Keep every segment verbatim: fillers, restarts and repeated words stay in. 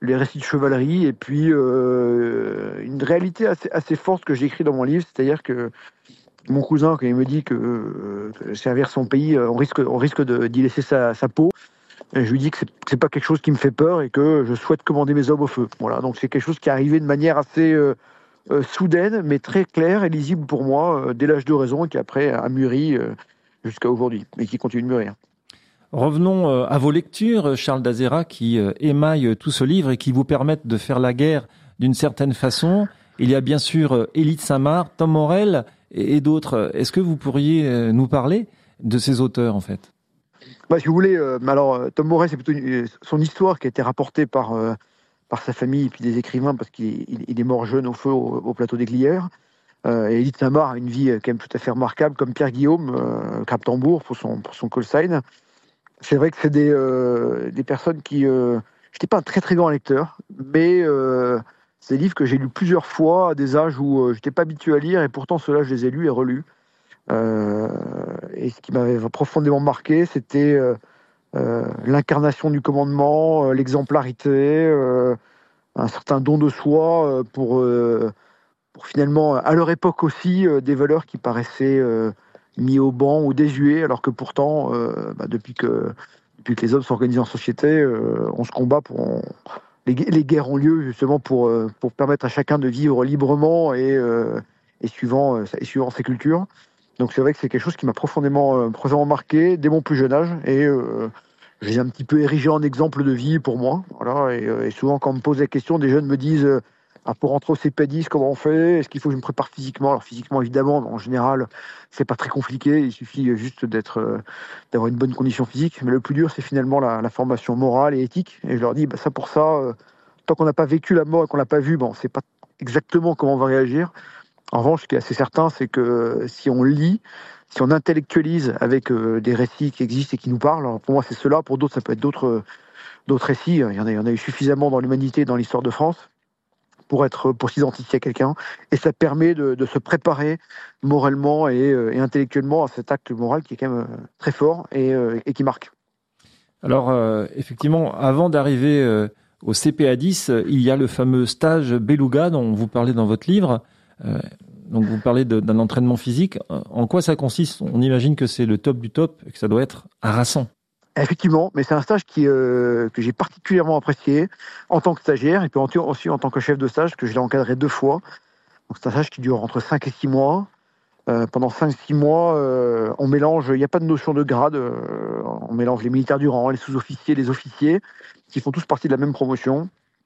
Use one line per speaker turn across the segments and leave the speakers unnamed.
les récits de chevalerie, et puis euh, une réalité assez, assez forte que j'ai écrit dans mon livre, c'est-à-dire que mon cousin, quand il me dit que euh, servir son pays, euh, on risque, on risque de, d'y laisser sa, sa peau, et je lui dis que c'est, que c'est pas quelque chose qui me fait peur et que je souhaite commander mes hommes au feu. Voilà, donc c'est quelque chose qui est arrivé de manière assez euh, euh, soudaine, mais très claire et lisible pour moi euh, dès l'âge de raison, et qui après a mûri euh, jusqu'à aujourd'hui, et qui continue de mûrir.
Revenons euh, à vos lectures, Charles d'Azera, qui euh, émaillent tout ce livre et qui vous permettent de faire la guerre d'une certaine façon. Il y a bien sûr euh, Élie de Saint-Marc, Tom Morel et, et d'autres. Est-ce que vous pourriez euh, nous parler de ces auteurs, en fait ?
Bah, si vous voulez, euh, alors euh, Tom Morel, c'est plutôt une, son histoire qui a été rapportée par, euh, par sa famille et puis des écrivains, parce qu'il il, il est mort jeune au feu au, au plateau des Glières. Euh, et Élie de Saint-Marc a une vie euh, quand même tout à fait remarquable, comme Pierre Guillaume, euh, Crabtambour, pour son, pour son call sign. C'est vrai que c'est des, euh, des personnes qui... Euh, je n'étais pas un très très grand lecteur, mais euh, c'est des livres que j'ai lus plusieurs fois à des âges où euh, je n'étais pas habitué à lire, et pourtant ceux-là, je les ai lus et relus. Euh, et ce qui m'avait profondément marqué, c'était euh, euh, l'incarnation du commandement, euh, l'exemplarité, euh, un certain don de soi euh, pour, euh, pour finalement, à leur époque aussi, euh, des valeurs qui paraissaient... Euh, mis au banc ou désuet, alors que pourtant, euh, bah, depuis, que, depuis que les hommes s'organisent en société, euh, on se combat pour... On, les, les guerres ont lieu justement pour, euh, pour permettre à chacun de vivre librement et, euh, et, suivant, euh, et suivant ses cultures. Donc c'est vrai que c'est quelque chose qui m'a profondément, euh, profondément marqué dès mon plus jeune âge, et euh, je les ai un petit peu érigés en exemple de vie pour moi. Voilà, et, euh, et souvent quand on me pose la question, des jeunes me disent... Euh, ah, pour rentrer au C P dix, comment on fait ? Est-ce qu'il faut que je me prépare physiquement ? Alors physiquement, évidemment, en général, c'est pas très compliqué. Il suffit juste d'être, euh, d'avoir une bonne condition physique. Mais le plus dur, c'est finalement la, la formation morale et éthique. Et je leur dis, bah, ça pour ça, euh, tant qu'on n'a pas vécu la mort et qu'on l'a pas vu, bon, on ne sait pas exactement comment on va réagir. En revanche, ce qui est assez certain, c'est que si on lit, si on intellectualise avec euh, des récits qui existent et qui nous parlent, alors pour moi c'est cela, pour d'autres ça peut être d'autres, euh, d'autres récits. Il y en a, il y en a eu suffisamment dans l'humanité, dans l'histoire de France, pour être, pour s'identifier à quelqu'un, et ça permet de, de se préparer moralement et, et intellectuellement à cet acte moral qui est quand même très fort et, et qui marque.
Alors, euh, effectivement, avant d'arriver euh, au C P A dix, il y a le fameux stage Beluga dont vous parlez dans votre livre. Euh, donc, vous parlez de, d'un entraînement physique. En quoi ça consiste ? On imagine que c'est le top du top et que ça doit être harassant.
Effectivement, mais c'est un stage qui, euh, que j'ai particulièrement apprécié en tant que stagiaire, et puis aussi en tant que chef de stage, que je l'ai encadré deux fois. Donc c'est un stage qui dure entre cinq et six mois. Euh, pendant cinq six mois, euh, on mélange, il n'y a pas de notion de grade, euh, on mélange les militaires du rang, les sous-officiers, les officiers, qui font tous partie de la même promotion.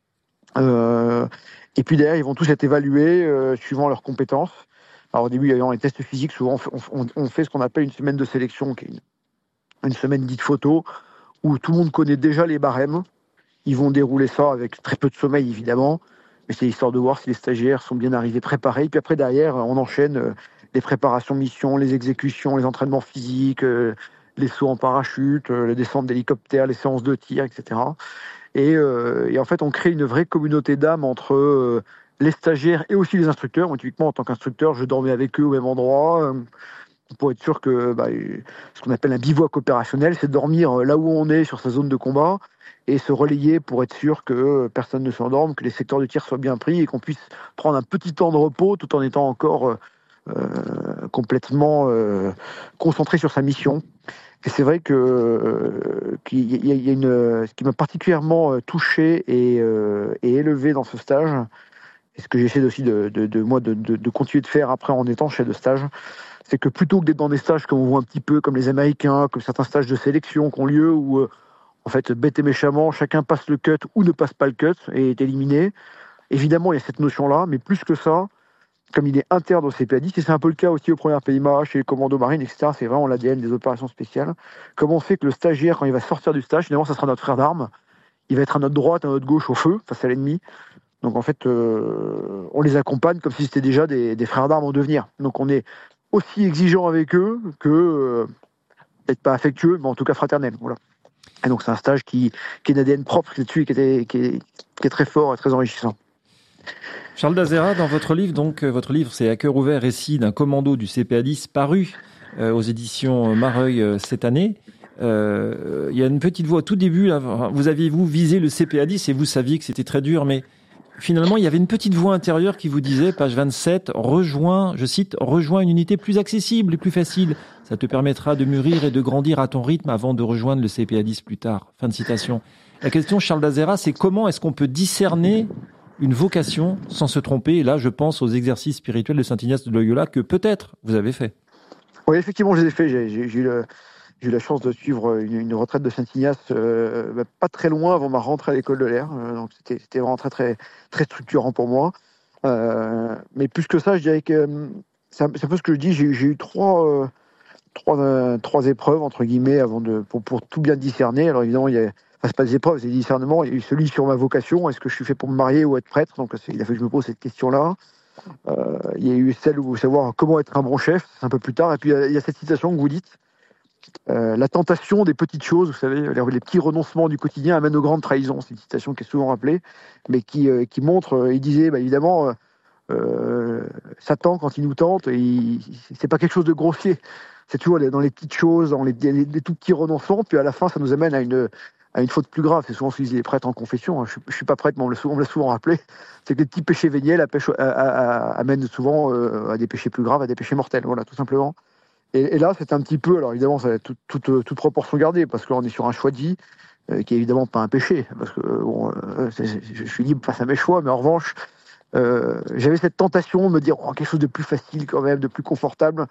Euh, et puis derrière, ils vont tous être évalués euh, suivant leurs compétences. Alors au début, il y a les tests physiques, souvent on, on, on fait ce qu'on appelle une semaine de sélection, qui est une une semaine dite photo, où tout le monde connaît déjà les barèmes. Ils vont dérouler ça avec très peu de sommeil, évidemment, mais c'est histoire de voir si les stagiaires sont bien arrivés préparés. Puis après, derrière, on enchaîne les préparations missions, les exécutions, les entraînements physiques, les sauts en parachute, les descentes d'hélicoptère, les séances de tir, et cetera. Et, euh, et en fait, on crée une vraie communauté d'âme entre euh, les stagiaires et aussi les instructeurs. Moi, typiquement, en tant qu'instructeur, je dormais avec eux au même endroit, pour être sûr que bah, ce qu'on appelle un bivouac opérationnel, c'est de dormir là où on est sur sa zone de combat et se relayer pour être sûr que personne ne s'endorme, que les secteurs de tir soient bien pris et qu'on puisse prendre un petit temps de repos tout en étant encore euh, euh, complètement euh, concentré sur sa mission. Et c'est vrai que euh, qu'il y a, il y a une, ce qui m'a particulièrement touché et, euh, et élevé dans ce stage, et ce que j'essaie aussi de, de, de moi de, de, de continuer de faire après en étant chef de stage, c'est que plutôt que d'être dans des stages comme on voit un petit peu comme les Américains, comme certains stages de sélection qui ont lieu, où euh, en fait, bête et méchamment, chacun passe le cut ou ne passe pas le cut et est éliminé. Évidemment, il y a cette notion-là, mais plus que ça, comme il est interne au C P A dix, et c'est un peu le cas aussi au premier P M A, chez les commandos marines, et cetera, c'est vraiment l'A D N des opérations spéciales. Comment on fait que le stagiaire, quand il va sortir du stage, finalement, ça sera notre frère d'armes, il va être à notre droite, à notre gauche, au feu, face à l'ennemi. Donc en fait, euh, on les accompagne comme si c'était déjà des, des frères d'armes en devenir. Donc on est aussi exigeant avec eux que, euh, peut-être pas affectueux, mais en tout cas fraternel. Voilà. Et donc c'est un stage qui, qui est un A D N propre là-dessus, et qui, était, qui, est, qui est très fort et très enrichissant.
Charles d'Azera, dans votre livre, donc euh, votre livre c'est À cœur ouvert, récit d'un commando du C P A dix, paru euh, aux éditions Mareuil euh, cette année. euh, il y a une petite voix au tout début, là, vous aviez-vous visé le C P A dix et vous saviez que c'était très dur, mais finalement, il y avait une petite voix intérieure qui vous disait, page vingt-sept, rejoins, je cite, rejoins une unité plus accessible et plus facile. Ça te permettra de mûrir et de grandir à ton rythme avant de rejoindre le C P A dix plus tard. Fin de citation. La question, Charles d'Azera, c'est comment est-ce qu'on peut discerner une vocation sans se tromper? Et là, je pense aux exercices spirituels de Saint Ignace de Loyola que peut-être vous avez fait.
Oui, effectivement, je les ai faits. J'ai, j'ai, j'ai, eu, le, j'ai eu la chance de suivre une, une retraite de Saint Ignace euh, bah, pas très loin avant ma rentrée à l'école de l'air. Euh, donc c'était, c'était vraiment très, très, très structurant pour moi. Euh, mais plus que ça, je dirais que euh, c'est, un, c'est un peu ce que je dis. J'ai, j'ai eu trois, euh, trois, euh, trois épreuves, entre guillemets, avant de, pour, pour tout bien discerner. Alors évidemment, il y a, enfin, c'est pas des épreuves, c'est des discernements. Il y a eu celui sur ma vocation. Est-ce que je suis fait pour me marier ou être prêtre? Donc il a fallu que je me pose cette question-là. Euh, il y a eu celle où savoir comment être un bon chef, c'est un peu plus tard. Et puis il y a cette citation que vous dites, euh, la tentation des petites choses, vous savez, les, les petits renoncements du quotidien amènent aux grandes trahisons. C'est une citation qui est souvent rappelée, mais qui, euh, qui montre, euh, il disait, bah, évidemment, euh, Satan, quand il nous tente, il, c'est pas quelque chose de grossier. C'est toujours dans les petites choses, dans les, les, les tout petits renoncements, puis à la fin, ça nous amène à une, à une faute plus grave. C'est souvent ce qu'ils disent les prêtres en confession. Je ne suis pas prêtre, mais on me l'a souvent, souvent rappelé. C'est que les petits péchés véniels amènent souvent euh, à des péchés plus graves, à des péchés mortels. Voilà, tout simplement. Et, et là, c'est un petit peu, alors évidemment, c'est toute, toute, toute proportion gardée, parce qu'on est sur un choix de vie euh, qui est évidemment pas un péché, parce que bon, euh, c'est, c'est, je suis libre face à mes choix, mais en revanche, euh, j'avais cette tentation de me dire oh, quelque chose de plus facile quand même, de plus confortable.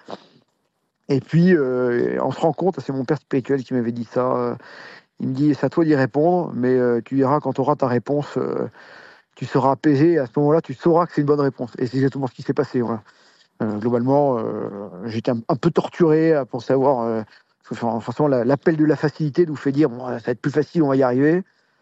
Et puis, euh, on se rend compte, c'est mon père spirituel qui m'avait dit ça. Euh, il me dit, c'est à toi d'y répondre, mais euh, tu diras quand tu auras ta réponse, euh, tu seras apaisé. Et à ce moment-là, tu sauras que c'est une bonne réponse. Et c'est exactement ce qui s'est passé. Voilà. Euh, globalement, euh, j'étais un, un peu torturé pour savoir. Euh, forcément, la, l'appel de la facilité nous fait dire, bon, ça va être plus facile, on va y arriver.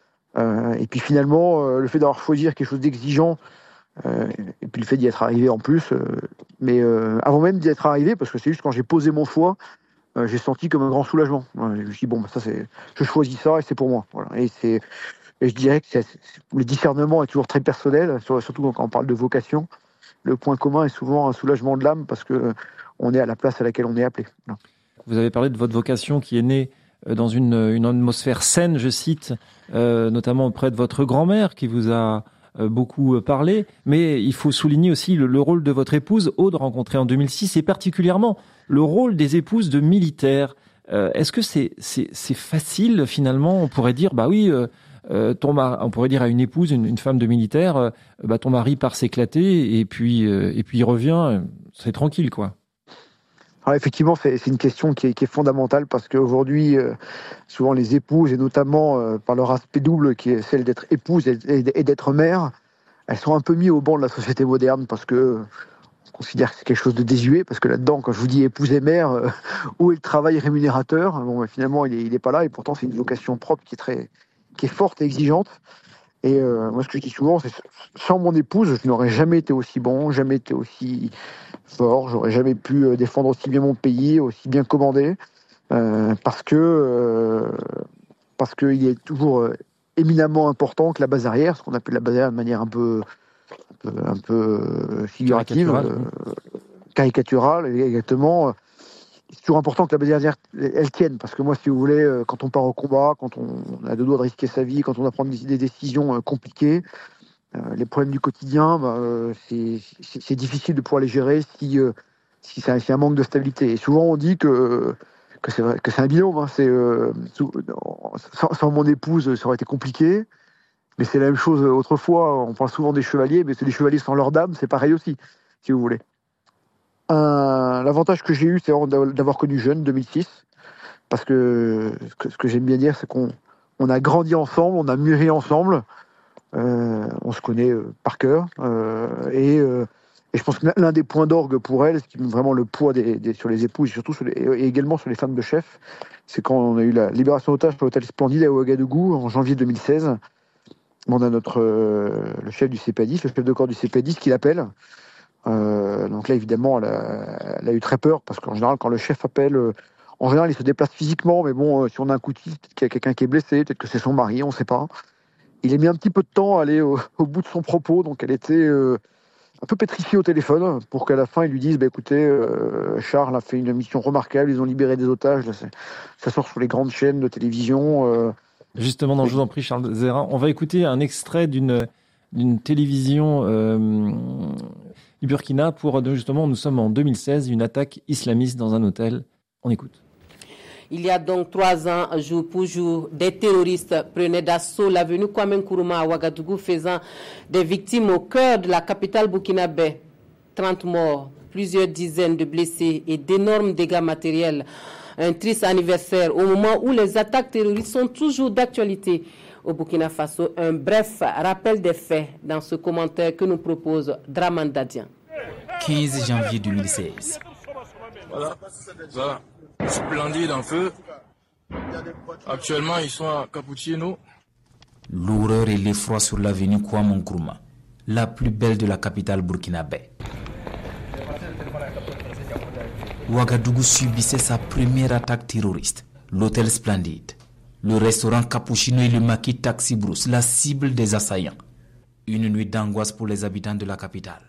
Euh, et puis finalement, euh, le fait d'avoir choisi quelque chose d'exigeant, euh, et puis le fait d'y être arrivé en plus. Euh, mais euh, avant même d'y être arrivé, parce que c'est juste quand j'ai posé mon choix, Euh, j'ai senti comme un grand soulagement. Ouais, je me suis dit, bon, bah, ça, c'est, je choisis ça et c'est pour moi. Voilà. Et, c'est, et je dirais que c'est, c'est, le discernement est toujours très personnel, surtout quand on parle de vocation. Le point commun est souvent un soulagement de l'âme parce que on est à la place à laquelle on est appelé. Voilà.
Vous avez parlé de votre vocation qui est née dans une, une atmosphère saine, je cite, euh, notamment auprès de votre grand-mère qui vous a beaucoup parlé, mais il faut souligner aussi le, le rôle de votre épouse, Aude, rencontrée en deux mille six, et particulièrement le rôle des épouses de militaires. Euh, est-ce que c'est, c'est, c'est facile, finalement? On pourrait dire, bah oui, euh, euh, ton mari, on pourrait dire à une épouse, une, une femme de militaire, euh, bah ton mari part s'éclater, et puis, euh, et puis il revient, c'est tranquille, quoi.
Alors effectivement, c'est, c'est une question qui est, qui est fondamentale parce qu'aujourd'hui, euh, souvent les épouses, et notamment euh, par leur aspect double, qui est celle d'être épouse et, et, et d'être mère, elles sont un peu mises au banc de la société moderne parce que on considère que c'est quelque chose de désuet, parce que là-dedans, quand je vous dis épouse et mère, euh, où est le travail rémunérateur? Bon, finalement, il n'est il est pas là, et pourtant, c'est une vocation propre qui est, très, qui est forte et exigeante. Et euh, moi, ce que je dis souvent, c'est sans mon épouse, je n'aurais jamais été aussi bon, jamais été aussi fort, j'aurais jamais pu défendre aussi bien mon pays, aussi bien commander, euh, parce que euh, parce qu'il est toujours euh, éminemment important que la base arrière, ce qu'on appelle la base arrière de manière un peu un peu, un peu figurative,
Caricaturale,
euh, caricaturale, exactement. C'est toujours important que la base arrière, elle tienne, parce que moi, si vous voulez, quand on part au combat, quand on a deux doigts de risquer sa vie, quand on doit prendre des décisions compliquées, euh, les problèmes du quotidien, bah, c'est, c'est, c'est difficile de pouvoir les gérer si, euh, si c'est un, si un manque de stabilité. Et souvent, on dit que, que, c'est, vrai, que c'est un binôme. Hein, c'est, euh, sans, sans mon épouse, ça aurait été compliqué. Mais c'est la même chose autrefois. On parle souvent des chevaliers, mais c'est des chevaliers sans leur dame, c'est pareil aussi, si vous voulez. Un, l'avantage que j'ai eu, c'est d'avoir connu jeune, deux mille six, parce que ce que, ce que j'aime bien dire, c'est qu'on on a grandi ensemble, on a mûri ensemble, euh, on se connaît euh, par cœur, euh, et, euh, et je pense que l'un des points d'orgue pour elle, ce qui met vraiment le poids des, des, sur les épouses, et surtout sur les, et également sur les femmes de chef, c'est quand on a eu la libération d'otages pour l'hôtel Splendide à Ouagadougou en janvier deux mille seize. On a notre, euh, le chef du C P A dix, le chef de corps du C P A dix qui l'appelle. Euh, donc là, évidemment, elle a, elle a eu très peur, parce qu'en général, quand le chef appelle, euh, en général, il se déplace physiquement, mais bon, euh, si on a un coup de fil, peut-être qu'il y a quelqu'un qui est blessé, peut-être que c'est son mari, on ne sait pas. Il a mis un petit peu de temps à aller au, au bout de son propos, donc elle était euh, un peu pétrifié au téléphone pour qu'à la fin ils lui disent bah, écoutez, euh, Charles a fait une mission remarquable, ils ont libéré des otages, là, ça sort sur les grandes chaînes de télévision. Euh,
Justement, non, je vous en prie, Charles Dazera, on va écouter un extrait d'une, d'une télévision euh, du Burkina pour, justement, nous sommes en deux mille seize, une attaque islamiste dans un hôtel. On écoute.
Il y a donc trois ans, jour pour jour, des terroristes prenaient d'assaut l'avenue Kwame Nkrumah à Ouagadougou, faisant des victimes au cœur de la capitale burkinabé. trente morts, plusieurs dizaines de blessés et d'énormes dégâts matériels. Un triste anniversaire au moment où les attaques terroristes sont toujours d'actualité au Burkina Faso. Un bref rappel des faits dans ce commentaire que nous propose Draman Dadian.
quinze janvier deux mille seize.
Voilà, voilà. Splendide en feu. Actuellement, ils sont à Cappuccino.
L'horreur et l'effroi sur l'avenue Kwame Nkrumah, la plus belle de la capitale burkinabé. Ouagadougou subissait sa première attaque terroriste. L'hôtel Splendide, le restaurant Cappuccino et le maquis Taxi Brousse, la cible des assaillants. Une nuit d'angoisse pour les habitants de la capitale.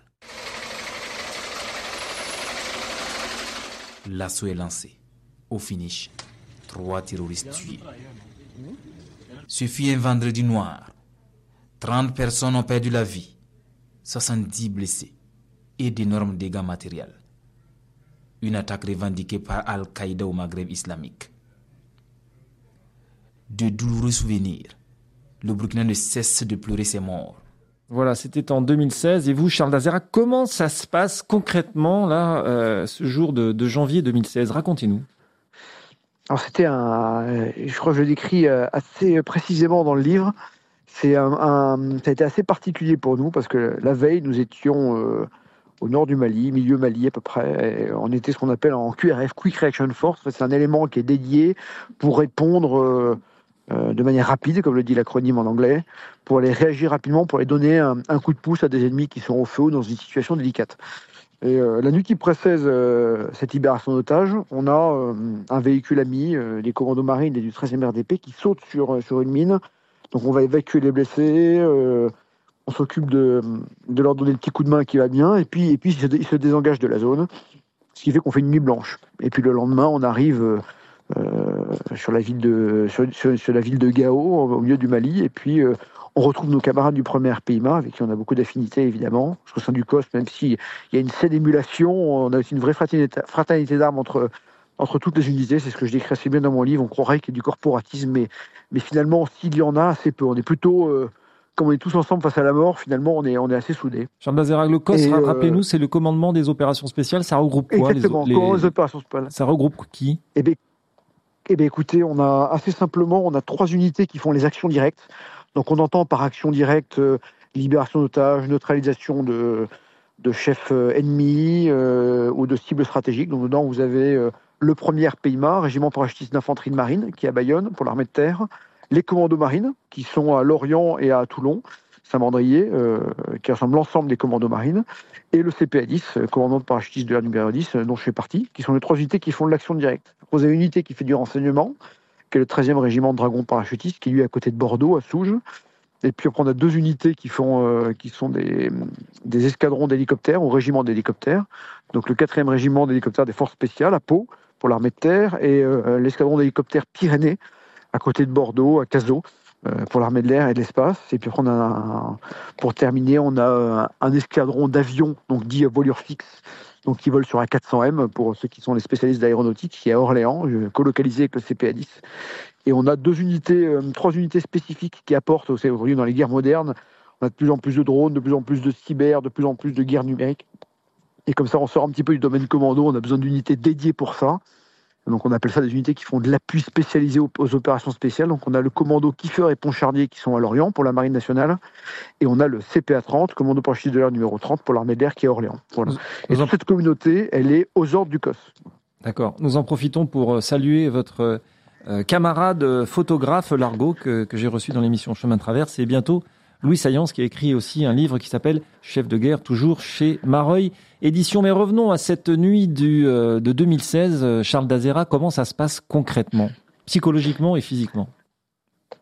L'assaut est lancé. Au finish, trois terroristes tués. Ce fut un vendredi noir. trente personnes ont perdu la vie, soixante-dix blessés et d'énormes dégâts matériels. Une attaque revendiquée par Al-Qaïda au Maghreb islamique. De douloureux souvenirs. Le Burkina ne cesse de pleurer ses morts.
Voilà, c'était en deux mille seize. Et vous, Charles Dazera, comment ça se passe concrètement, là, euh, ce jour de, de janvier deux mille seize? Racontez-nous.
Alors c'était un, je crois que je le décris assez précisément dans le livre. C'est un, un, ça a été assez particulier pour nous parce que la veille, nous étions euh, au nord du Mali, milieu Mali à peu près. Et on était ce qu'on appelle en Q R F, Quick Reaction Force. C'est un élément qui est dédié pour répondre euh, euh, de manière rapide, comme le dit l'acronyme en anglais, pour aller réagir rapidement, pour aller donner un, un coup de pouce à des ennemis qui sont au feu ou dans une situation délicate. Et euh, la nuit qui précède euh, cette libération d'otages, on a euh, un véhicule ami, euh, les commandos marines et du treizième R D P, qui sautent sur, sur une mine. Donc on va évacuer les blessés, euh, on s'occupe de, de leur donner le petit coup de main qui va bien, et puis, et puis ils, se, ils se désengagent de la zone, ce qui fait qu'on fait une nuit blanche. Et puis le lendemain, on arrive euh, sur, la ville de, sur, sur, sur la ville de Gao, au milieu du Mali, et puis... Euh, on retrouve nos camarades du premier R P I M A, avec qui on a beaucoup d'affinités, évidemment. Au sein du C O S, même s'il y a une saine émulation, on a aussi une vraie fraternité, fraternité d'armes entre, entre toutes les unités. C'est ce que je décris assez bien dans mon livre. On croirait qu'il y a du corporatisme, mais, mais finalement, s'il y en a, assez peu. On est plutôt, euh, comme on est tous ensemble face à la mort, finalement, on est, on est assez soudés.
Charles Dazera, le C O S, euh, rappelez-nous, c'est le commandement des opérations spéciales. Ça regroupe quoi?
Exactement, les, les, les opérations spéciales.
Ça regroupe qui?
Eh bien, eh bien, écoutez, on a assez simplement, on a trois unités qui font les actions directes. Donc on entend par action directe euh, libération d'otages, neutralisation de, de chefs euh, ennemis euh, ou de cibles stratégiques. Donc dedans vous avez euh, le premier R P I M A, régiment parachutiste d'infanterie de marine, qui est à Bayonne pour l'armée de terre, les commandos marines, qui sont à Lorient et à Toulon, Saint-Mandrier, euh, qui rassemble l'ensemble des commandos marines, et le C P A dix, euh, commandant de parachutiste de l'air numéro dix, euh, dont je fais partie, qui sont les trois unités qui font de l'action directe. Vous avez une unité qui fait du renseignement, qui est le treizième régiment de dragons parachutistes, qui est lui à côté de Bordeaux, à Souges. Et puis on a deux unités qui, font, euh, qui sont des, des escadrons d'hélicoptères ou régiments d'hélicoptères. Donc le quatrième régiment d'hélicoptères des forces spéciales à Pau, pour l'armée de terre, et euh, l'escadron d'hélicoptères Pyrénées, à côté de Bordeaux, à Cazaux, euh, pour l'armée de l'air et de l'espace. Et puis on a un, pour terminer, on a un, un escadron d'avions, donc dit à voilure fixe, donc qui volent sur un quatre cents M, pour ceux qui sont les spécialistes d'aéronautique, qui est à Orléans, colocalisé avec le C P A dix. Et on a deux unités, euh, trois unités spécifiques qui apportent aujourd'hui dans les guerres modernes. On a de plus en plus de drones, de plus en plus de cyber, de plus en plus de guerres numériques. Et comme ça, on sort un petit peu du domaine commando. On a besoin d'unités dédiées pour ça. Donc on appelle ça des unités qui font de l'appui spécialisé aux, aux opérations spéciales. Donc on a le commando Kiefer et Pontchardier qui sont à Lorient pour la Marine nationale. Et on a le C P A trente, commando parachutiste de l'air numéro trente pour l'armée de l'air qui est à Orléans. Voilà. Et toute cette communauté, elle est aux ordres du C O S.
D'accord. Nous en profitons pour saluer votre euh, camarade photographe Largo que, que j'ai reçu dans l'émission Chemin de Traverse. Et bientôt, Louis Saillance qui a écrit aussi un livre qui s'appelle Chef de guerre, toujours chez Mareuil Édition. Mais revenons à cette nuit du, euh, de deux mille seize. Charles Dazera, comment ça se passe concrètement, psychologiquement et physiquement?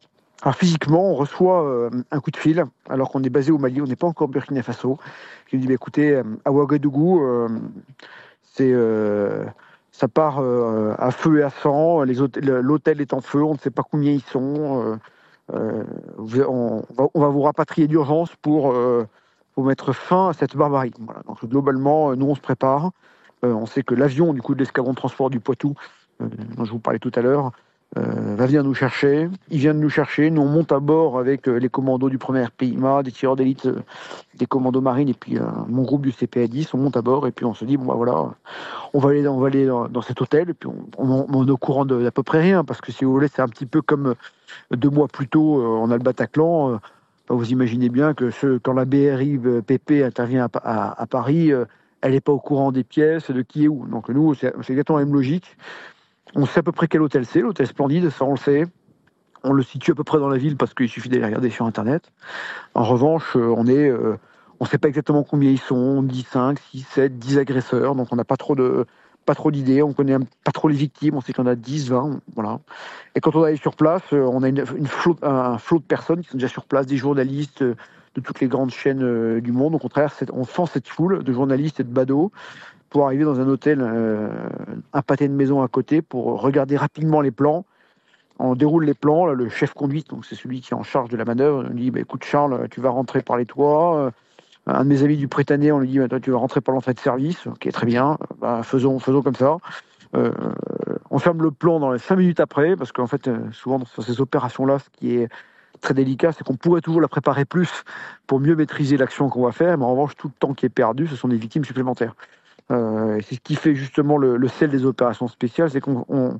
Alors physiquement, on reçoit euh, un coup de fil, alors qu'on est basé au Mali, on n'est pas encore au Burkina Faso, qui nous dit bah, écoutez, euh, à Ouagadougou, euh, c'est, euh, ça part euh, à feu et à sang, les hôtels, l'hôtel est en feu, on ne sait pas combien ils sont, euh, euh, on, va, on va vous rapatrier d'urgence pour, euh, pour mettre fin à cette barbarie. Voilà. Donc globalement, nous on se prépare, euh, on sait que l'avion du coup de l'escadron de transport du Poitou, euh, dont je vous parlais tout à l'heure, Euh, va venir nous chercher, il vient de nous chercher, nous on monte à bord avec euh, les commandos du premier P I M A, des tireurs d'élite, euh, des commandos marines et puis euh, mon groupe du C P A dix, on monte à bord et puis on se dit bon bah voilà, on va aller, on va aller dans, dans cet hôtel et puis on, on, on est au courant de, d'à peu près rien parce que si vous voulez c'est un petit peu comme euh, deux mois plus tôt euh, on a le Bataclan, euh, bah, vous imaginez bien que ce, quand la B R I P P intervient à, à, à Paris, euh, elle n'est pas au courant des pièces, de qui est où, donc nous c'est, c'est exactement la même logique. On sait à peu près quel hôtel c'est, l'hôtel Splendide, ça on le sait. On le situe à peu près dans la ville parce qu'il suffit d'aller regarder sur Internet. En revanche, on est, euh, on ne sait pas exactement combien ils sont, dix, cinq, six, sept, dix agresseurs, donc on n'a pas trop de, pas trop d'idées, on connaît pas trop les victimes, on sait qu'il y en a dix, vingt, voilà. Et quand on arrive sur place, on a une, une flot, un flot de personnes qui sont déjà sur place, des journalistes de toutes les grandes chaînes du monde. Donc on traverse, cette, on sent cette foule de journalistes et de badauds pour arriver dans un hôtel, euh, un pâté de maison à côté, pour regarder rapidement les plans. On déroule les plans, là, le chef conduite, donc c'est celui qui est en charge de la manœuvre, on lui dit bah, écoute Charles, tu vas rentrer par les toits. Un de mes amis du Prétané, on lui dit bah, toi, tu vas rentrer par l'entrée de service. Ok, très bien, bah, faisons, faisons comme ça. Euh, on ferme le plan dans les cinq minutes après, parce qu'en fait, souvent dans ces opérations-là, ce qui est très délicat, c'est qu'on pourrait toujours la préparer plus pour mieux maîtriser l'action qu'on va faire, mais en revanche, tout le temps qui est perdu, ce sont des victimes supplémentaires. Euh, c'est ce qui fait justement le, le sel des opérations spéciales, c'est qu'on on,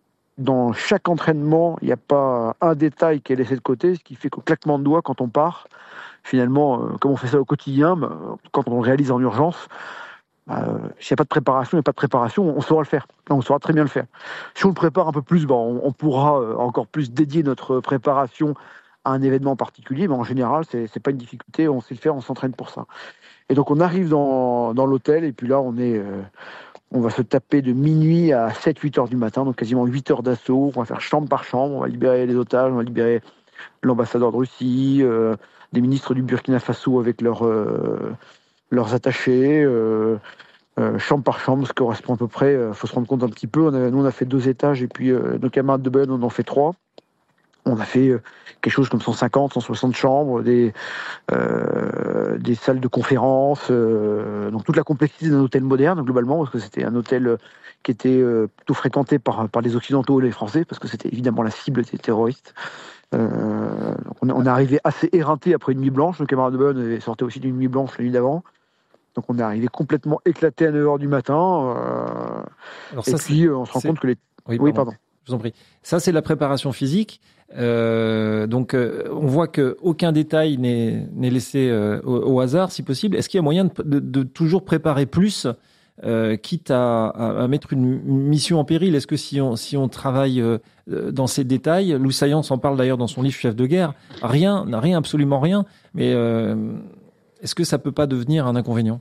dans chaque entraînement, il n'y a pas un détail qui est laissé de côté, ce qui fait qu'au claquement de doigts, quand on part, finalement, euh, comme on fait ça au quotidien, bah, quand on le réalise en urgence, bah, euh, s'il n'y a pas de préparation, il n'y a pas de préparation, on saura le faire, on saura très bien le faire. Si on le prépare un peu plus, bah, on, on pourra euh, encore plus dédier notre préparation à un événement particulier, mais en général, c'est, c'est pas une difficulté, on sait le faire, on s'entraîne pour ça. Et donc on arrive dans, dans l'hôtel et puis là on est, euh, on va se taper de minuit à sept huit heures du matin, donc quasiment huit heures d'assaut. On va faire chambre par chambre, on va libérer les otages, on va libérer l'ambassadeur de Russie, euh, des ministres du Burkina Faso avec leurs, euh, leurs attachés, euh, euh, chambre par chambre, ce qui correspond à peu près, il euh, faut se rendre compte un petit peu. On a, nous on a fait deux étages et puis euh, nos camarades de Bayonne on en fait trois. On a fait quelque chose comme cent cinquante, cent soixante chambres, des, euh, des salles de conférence, euh, donc toute la complexité d'un hôtel moderne globalement, parce que c'était un hôtel qui était euh, plutôt fréquenté par, par les Occidentaux et les Français, parce que c'était évidemment la cible des terroristes. Euh, on, on est arrivé assez éreinté après une nuit blanche, nos camarades de Bonne sortaient aussi d'une nuit blanche la nuit d'avant. Donc on est arrivé complètement éclaté à neuf heures du matin. Euh, Alors ça, et puis on se rend compte que les...
Oui, pardon. Oui, pardon. Je vous en prie. Ça, c'est la préparation physique. Euh, donc, euh, on voit que aucun détail n'est, n'est laissé euh, au, au hasard, si possible. Est-ce qu'il y a moyen de, de, de toujours préparer plus, euh, quitte à, à, à mettre une, une mission en péril? Est-ce que si on, si on travaille euh, dans ces détails, Louis Saillant s'en parle d'ailleurs dans son livre Chef de guerre, rien, rien, absolument rien. Mais euh, est-ce que ça peut pas devenir un inconvénient?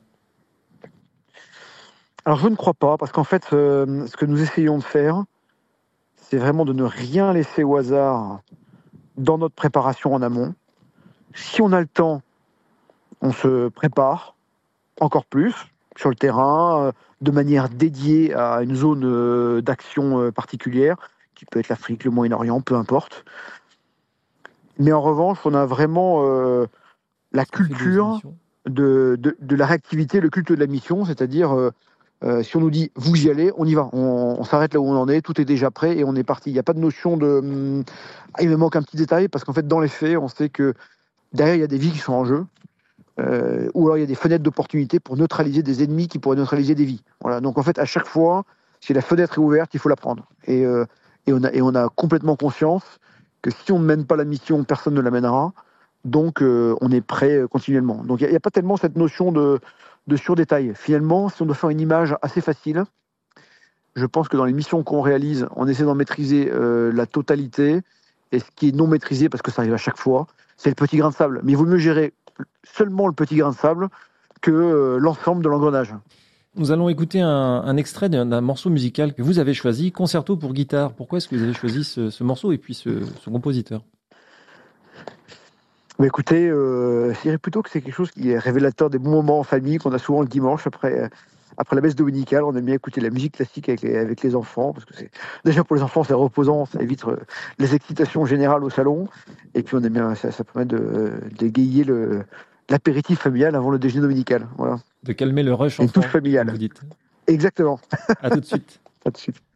Alors, je ne crois pas, parce qu'en fait, euh, ce que nous essayons de faire, c'est vraiment de ne rien laisser au hasard dans notre préparation en amont. Si on a le temps, on se prépare encore plus sur le terrain, de manière dédiée à une zone d'action particulière, qui peut être l'Afrique, le Moyen-Orient, peu importe. Mais en revanche, on a vraiment euh, la culture de, de, de la réactivité, le culte de la mission, c'est-à-dire... Euh, Euh, si on nous dit vous y allez, on y va, on, on s'arrête là où on en est, tout est déjà prêt et on est parti. Il n'y a pas de notion de hum, ah, il me manque un petit détail, parce qu'en fait dans les faits on sait que derrière il y a des vies qui sont en jeu, euh, ou alors il y a des fenêtres d'opportunité pour neutraliser des ennemis qui pourraient neutraliser des vies. Voilà. Donc en fait à chaque fois, si la fenêtre est ouverte, il faut la prendre. Et, euh, et, on, a, et on a complètement conscience que si on ne mène pas la mission, personne ne la mènera. Donc euh, on est prêt continuellement. Donc il n'y a, a pas tellement cette notion de de surdétail. Finalement, si on doit faire une image assez facile, je pense que dans les missions qu'on réalise, on essaie d'en maîtriser euh, la totalité, et ce qui est non maîtrisé, parce que ça arrive à chaque fois, c'est le petit grain de sable. Mais il vaut mieux gérer seulement le petit grain de sable que euh, l'ensemble de l'engrenage.
Nous allons écouter un, un extrait d'un, d'un morceau musical que vous avez choisi, Concerto pour guitare. Pourquoi est-ce que vous avez choisi ce, ce morceau et puis ce, ce compositeur?
Mais écoutez, euh, je dirais plutôt que c'est quelque chose qui est révélateur des bons moments en famille qu'on a souvent le dimanche après, après la messe dominicale. On aime bien écouter la musique classique avec les, avec les enfants, parce que c'est déjà pour les enfants c'est reposant, ça évite euh, les excitations générales au salon, et puis on aime bien, ça, ça permet de d'égayer le l'apéritif familial avant le déjeuner dominical. Voilà.
De calmer le rush
Une
enfant,
touche familiale.
comme vous dites.
Exactement.
À tout de suite.
À tout de suite.